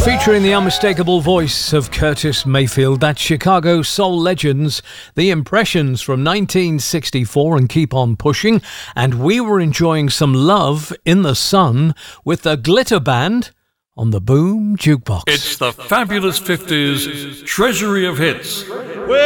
Featuring the unmistakable voice of Curtis Mayfield, that's Chicago soul legends, The Impressions from 1964 and Keep On Pushing. And we were enjoying some Love in the Sun with the Glitter Band on the Boom Jukebox. It's the fabulous 50s treasury of hits.